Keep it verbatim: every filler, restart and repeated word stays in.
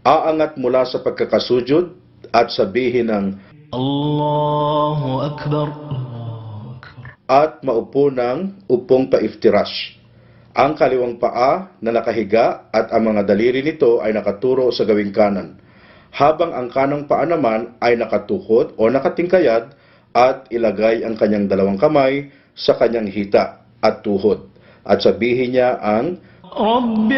Aangat mula sa pagkakasujud at sabihin ng Allahu Akbar, Allahu Akbar. At maupo ng upong paiftirash. Ang kaliwang paa na nakahiga at ang mga daliri nito ay nakaturo sa gawing kanan, habang ang kanang paa naman ay nakatukod o nakatingkayad at ilagay ang kanyang dalawang kamay sa kanyang hita at tuhod at sabihin niya ang Rabbi